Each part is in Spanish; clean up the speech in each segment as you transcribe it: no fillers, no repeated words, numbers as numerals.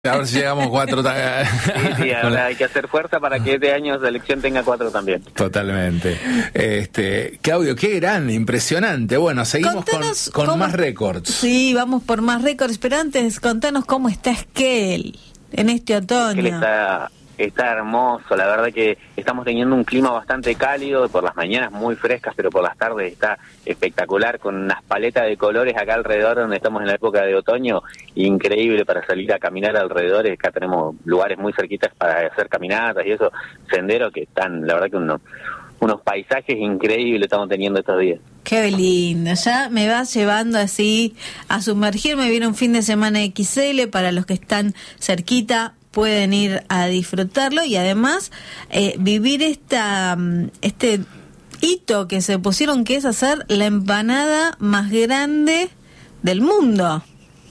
A ver si llegamos 4. Sí, ahora hay que hacer fuerza para que este año la selección tenga 4 también. Totalmente. Claudio, qué gran, impresionante. Bueno, seguimos con más récords. Sí, vamos por más récords, pero antes contanos cómo está Esquel en este otoño. Esquel está hermoso, la verdad que estamos teniendo un clima bastante cálido, por las mañanas muy frescas, pero por las tardes está espectacular, con unas paletas de colores acá alrededor, donde estamos en la época de otoño, increíble para salir a caminar alrededor. Acá tenemos lugares muy cerquitas para hacer caminatas y eso, senderos que están, la verdad que unos paisajes increíbles estamos teniendo estos días. Qué lindo, ya me va llevando así a sumergirme. Viene un fin de semana XL para los que están cerquita, pueden ir a disfrutarlo y además vivir este hito que se pusieron, que es hacer la empanada más grande del mundo.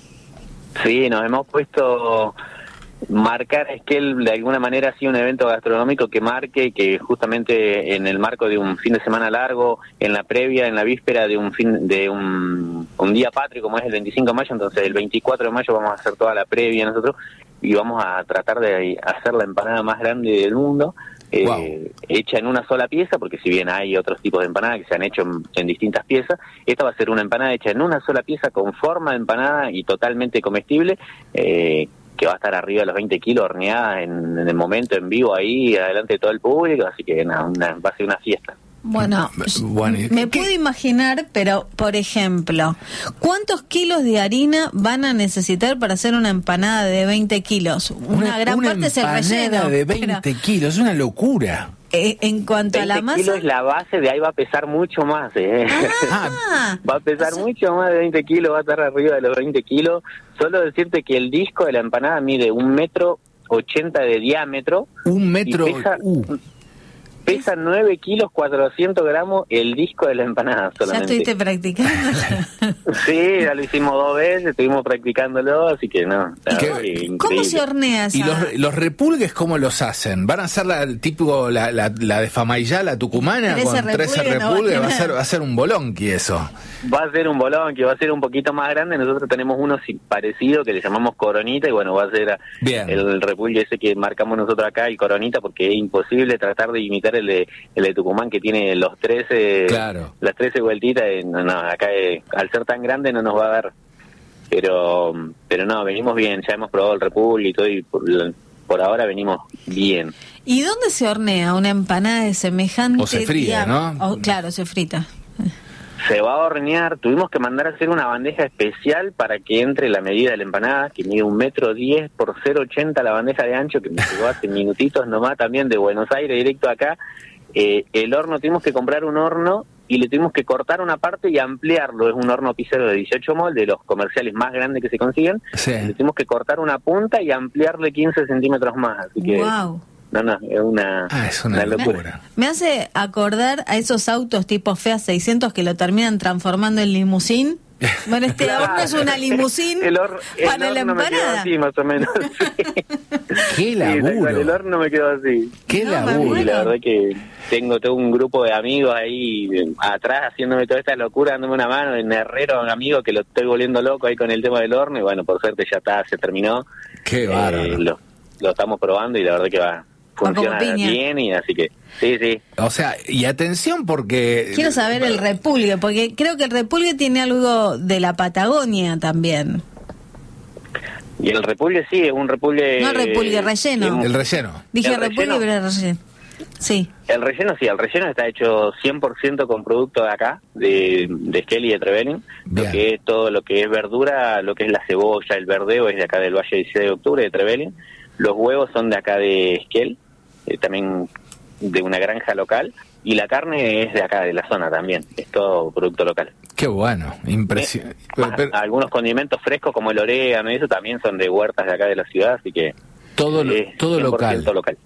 Sí, nos hemos puesto marcar Esquel de alguna manera, así un evento gastronómico que marque, que justamente en el marco de un fin de semana largo, en la previa, en la víspera de un día patrio como es el 25 de mayo, entonces el 24 de mayo vamos a hacer toda la previa nosotros y vamos a tratar de hacer la empanada más grande del mundo, hecha en una sola pieza, porque si bien hay otros tipos de empanadas que se han hecho en distintas piezas, esta va a ser una empanada hecha en una sola pieza con forma de empanada y totalmente comestible, que va a estar arriba de los 20 kilos horneada en el momento, en vivo, ahí, adelante de todo el público, así que va a ser una fiesta. Bueno, me puedo imaginar, pero, por ejemplo, ¿cuántos kilos de harina van a necesitar para hacer una empanada de 20 kilos? Una gran parte es el relleno. Una de 20 kilos, es una locura. En cuanto a la masa... 20 kilos es la base, de ahí va a pesar mucho más. Va a pesar mucho más de 20 kilos, va a estar arriba de los 20 kilos. Solo decirte que el disco de la empanada mide 1,80 m de diámetro. 1 metro... Pesa 9 kilos 400 gramos el disco de la empanada solamente. ¿Ya estuviste practicando? Sí, ya lo hicimos 2 veces, estuvimos practicándolo, así que no. ¿Cómo se hornea esa? ¿Y los repulgues cómo los hacen? ¿Van a hacer la de Famaillá, la tucumana, con 13 repulgues? Va a ser un bolonqui eso. Va a ser un bolonqui, va a ser un poquito más grande. Nosotros tenemos uno parecido que le llamamos Coronita, y bueno, va a ser el repulgue ese que marcamos nosotros acá, el Coronita, porque es imposible tratar de imitar el de Tucumán, que tiene los 13, las 13 vueltitas. Acá al ser tan grande no nos va a dar, pero no, venimos bien, ya hemos probado el repulgue y todo, y por ahora venimos bien. ¿Y dónde se hornea una empanada de semejante? O se fría, ¿no? Claro, se frita. Se va a hornear. Tuvimos que mandar a hacer una bandeja especial para que entre la medida de la empanada, que mide 1,10 m por 0,80 m la bandeja de ancho, que me llegó hace minutitos nomás, también de Buenos Aires directo acá. El horno, tuvimos que comprar un horno y le tuvimos que cortar una parte y ampliarlo. Es un horno pizzero de 18 moldes, de los comerciales más grandes que se consiguen. Sí. Le tuvimos que cortar una punta y ampliarle 15 centímetros más, así que... ¡Wow! No, es una locura. Me hace acordar a esos autos tipo Fiat 600 que lo terminan transformando en limusín. Bueno, horno es una limusín para la empanada. Sí, más o menos. ¡Qué laburo! Sí, el horno me quedó así. ¡Qué laburo! Y la verdad que tengo todo un grupo de amigos ahí atrás haciéndome toda esta locura, dándome una mano, en herrero, un amigo que lo estoy volviendo loco ahí con el tema del horno, y bueno, por suerte ya está, se terminó. ¡Qué bárbaro! Lo estamos probando y la verdad que funciona bien, y así que sí. O sea, y atención, porque... Quiero saber el repulgue, porque creo que el repulgue tiene algo de la Patagonia también. Y el repulgue sí, es un repulgue... No, repulgue, relleno. El relleno. Dije repulgue, pero el relleno. Sí. El relleno sí, el relleno está hecho 100% con producto de acá, de Esquel y de Trevelin. Lo que es todo lo que es verdura, lo que es la cebolla, el verdeo es de acá del Valle 16 de Octubre, de Trevelin. Los huevos son de acá de Esquel, también de una granja local, y la carne es de acá, de la zona también, es todo producto local. Qué bueno, impresionante. Algunos condimentos frescos como el orégano y eso también son de huertas de acá de la ciudad, así que todo local.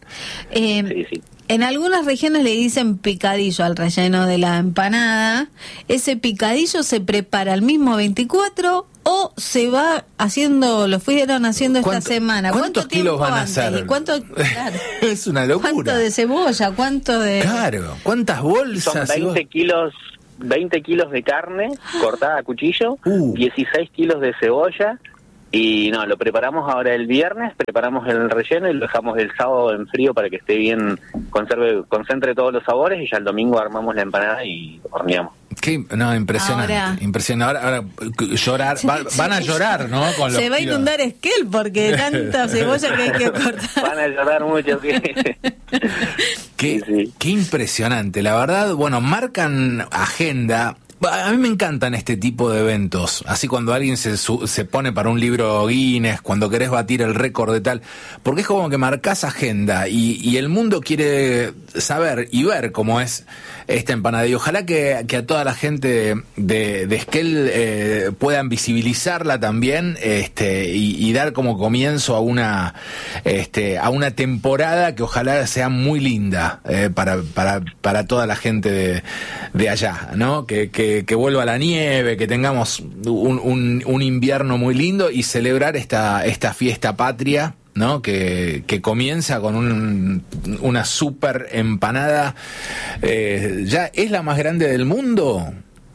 Sí. En algunas regiones le dicen picadillo al relleno de la empanada. ¿Ese picadillo se prepara el mismo 24 o se va haciendo, lo fueron haciendo esta semana? ¿Cuántos kilos van a hacer? ¿Y cuánto, claro, es una locura. ¿Cuánto de cebolla? ¿Cuánto de...? Claro, ¿cuántas bolsas? Son 20 kilos de carne cortada a cuchillo, 16 kilos de cebolla, Y no, lo preparamos ahora el viernes, preparamos el relleno y lo dejamos el sábado en frío para que esté bien, concentre todos los sabores, y ya el domingo armamos la empanada y horneamos. Impresionante. Ahora llorar, van a llorar, ¿no? Con se va a inundar Esquel porque tanta cebolla que hay que cortar. Van a llorar mucho, sí. Qué impresionante, la verdad. Bueno, marcan agenda. A mí me encantan este tipo de eventos, así cuando alguien se pone para un libro Guinness, cuando querés batir el récord de tal, porque es como que marcás agenda y el mundo quiere saber y ver cómo es esta empanada, y ojalá que a toda la gente de Esquel puedan visibilizarla también, y dar como comienzo a una temporada que ojalá sea muy linda para toda la gente de allá, ¿no? Que vuelva la nieve, que tengamos un invierno muy lindo y celebrar esta fiesta patria, ¿no? Que comienza con una super empanada. ¿Ya es la más grande del mundo?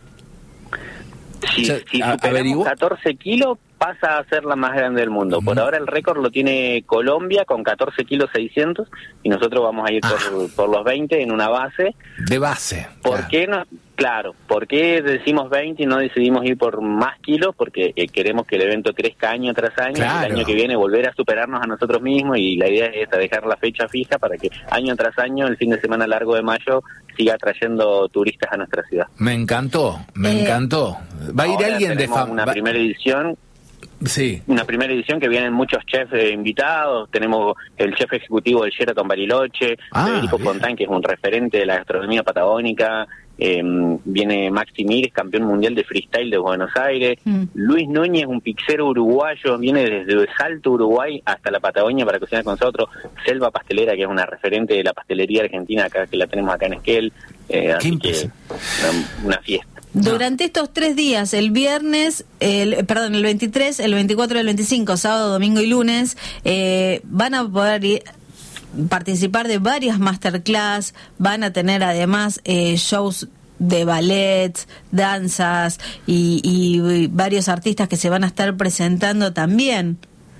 Si superamos 14 kilos, pasa a ser la más grande del mundo. Por ahora el récord lo tiene Colombia con 14 kilos 600 y nosotros vamos a ir por los 20 en una base. De base. ¿Por qué no? Claro, ¿por qué decimos 20 y no decidimos ir por más kilos? Porque queremos que el evento crezca año tras año, claro. El año que viene volver a superarnos a nosotros mismos, y la idea es dejar la fecha fija para que año tras año, el fin de semana largo de mayo, siga trayendo turistas a nuestra ciudad. Me encantó. ¿Va a ir alguien de una primera edición? Sí. Una primera edición que vienen muchos chefs invitados. Tenemos el chef ejecutivo del Sheraton Bariloche, Federico Fontán, que es un referente de la gastronomía patagónica. Viene Maxi Mírez, campeón mundial de freestyle de Buenos Aires. Luis Núñez, un pizzero uruguayo, viene desde Salto, Uruguay, hasta la Patagonia para cocinar con nosotros. Selva Pastelera, que es una referente de la pastelería argentina, acá que la tenemos acá en Esquel. Así que una fiesta. Durante estos 3 días, el viernes, el 23, el 24 y el 25, sábado, domingo y lunes, van a poder participar de varias masterclass, van a tener además shows de ballet, danzas y varios artistas que se van a estar presentando también.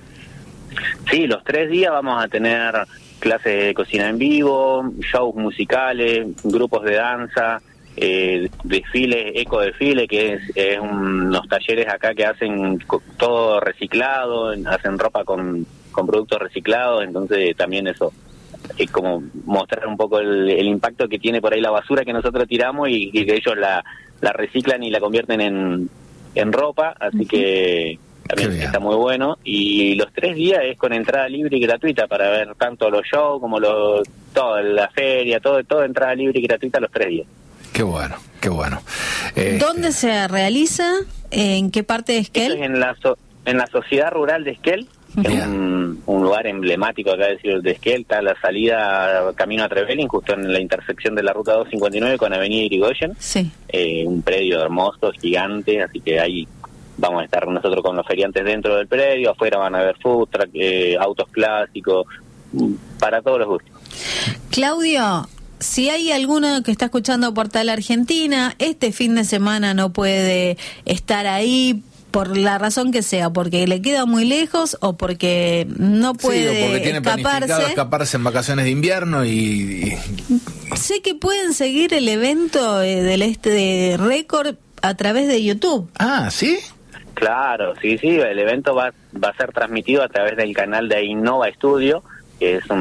Sí, los 3 días vamos a tener clases de cocina en vivo, shows musicales, grupos de danza, desfiles, ecodesfile, que es unos talleres acá que hacen todo reciclado, hacen ropa con productos reciclados, entonces también eso es como mostrar un poco el impacto que tiene por ahí la basura que nosotros tiramos y que ellos la reciclan y la convierten en ropa, así que también está muy bueno. Y los 3 días es con entrada libre y gratuita para ver tanto los shows como toda la feria, todo entrada libre y gratuita los 3 días. Qué bueno. ¿Dónde se realiza? ¿En qué parte de Esquel? Esto es en la sociedad rural de Esquel, que es un lugar emblemático acá de Esquel. Está la salida camino a Trevelin, justo en la intersección de la ruta 259 con avenida Irigoyen. Sí. Un predio hermoso, gigante, así que ahí vamos a estar nosotros con los feriantes dentro del predio. Afuera van a haber food truck, autos clásicos, para todos los gustos. Claudio, si hay alguno que está escuchando Portal Argentina, este fin de semana no puede estar ahí por la razón que sea, porque le queda muy lejos o porque no puede o porque tiene planificado escaparse en vacaciones de invierno y... Sé que pueden seguir el evento de Récord a través de YouTube. Ah, ¿sí? Claro, sí, el evento va a ser transmitido a través del canal de Innova Studio, que es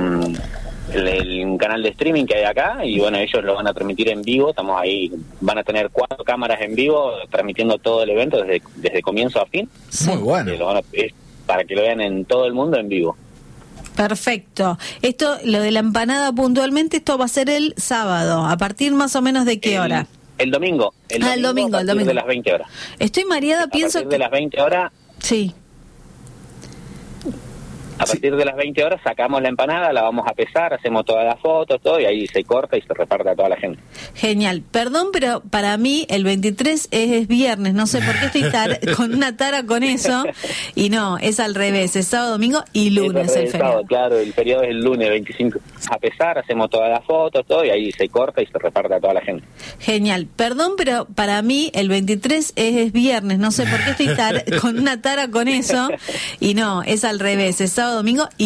un canal de streaming que hay acá, y bueno, ellos lo van a transmitir en vivo. Estamos ahí, van a tener 4 cámaras en vivo transmitiendo todo el evento desde comienzo a fin. Muy bueno. Para que lo vean en todo el mundo en vivo. Perfecto. Esto, lo de la empanada puntualmente, esto va a ser el sábado, ¿a partir más o menos de qué hora? El domingo. El domingo. De las 20 horas. Estoy mareada, pienso que... de las 20 horas... Sí. A partir de las 20 horas sacamos la empanada, la vamos a pesar, hacemos todas las fotos, todo, y ahí se corta y se reparte a toda la gente. Genial. Perdón, pero para mí el 23 es viernes. No sé por qué estoy con una tara con eso. Y no, es al revés. Es sábado, domingo y lunes el feriado. Claro, el feriado es el lunes 25. A pesar, hacemos todas las fotos, todo, y ahí se corta y se reparte a toda la gente. Genial. Perdón, pero para mí el 23 es viernes. No sé por qué estoy con una tara con eso. Y no, es al revés. Es sábado, domingo y